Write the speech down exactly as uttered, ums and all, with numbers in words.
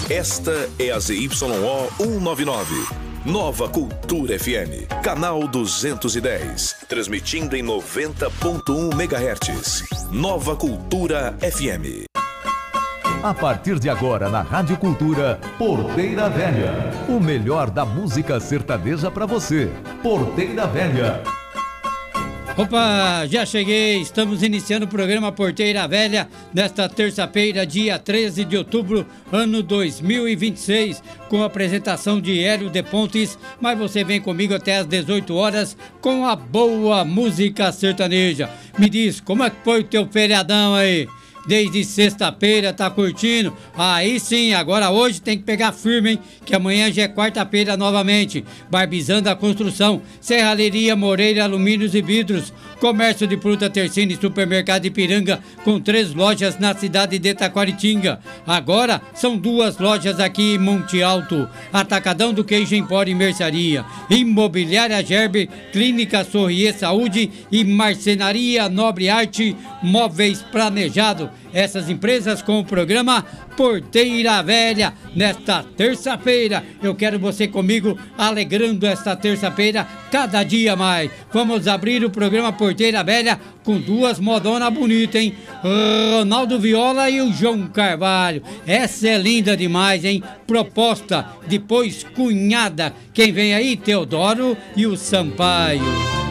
Esta é a Z Y O cento e noventa e nove. Nova Cultura F M, canal duzentos e dez, transmitindo em noventa ponto um megahertz. Nova Cultura F M. A partir de agora na Rádio Cultura, Porteira Velha. O melhor da música sertaneja para você. Porteira Velha. Opa, já cheguei, estamos iniciando o programa Porteira Velha nesta terça-feira, dia treze de outubro, ano dois mil e vinte e seis, com a apresentação de Hélio de Pontes, mas você vem comigo até às dezoito horas com a boa música sertaneja. Me diz, como é que foi o teu feriadão aí? Desde sexta-feira, tá curtindo? Aí sim, agora hoje tem que pegar firme, hein? Que amanhã já é quarta-feira novamente. Barbizando a Construção, Serralheria Moreira Alumínios e Vidros, Comércio de Fruta Tercine, Supermercado Ipiranga, com três lojas na cidade de Taquaritinga. Agora são duas lojas aqui em Monte Alto. Atacadão do Queijo Empório e Mercearia, Imobiliária Gerber, Clínica Sorrier Saúde e Marcenaria Nobre Arte, Móveis Planejado. Essas empresas com o programa Porteira Velha nesta terça-feira. Eu quero você comigo alegrando esta terça-feira cada dia mais. Vamos abrir o programa Porteira Velha com duas modonas bonitas, hein? Ronaldo Viola e o João Carvalho. Essa é linda demais, hein? Proposta, depois cunhada. Quem vem aí? Teodoro e o Sampaio.